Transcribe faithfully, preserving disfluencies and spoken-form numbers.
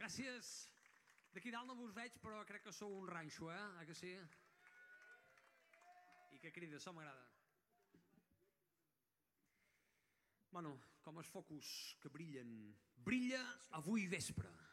Gràcies. D'aquí dalt no vos veig, però crec que sou un ranxo, eh? Ah, que sí? I que crida, això m'agrada. Bueno, com els focus que brillen. Brilla avui vespre.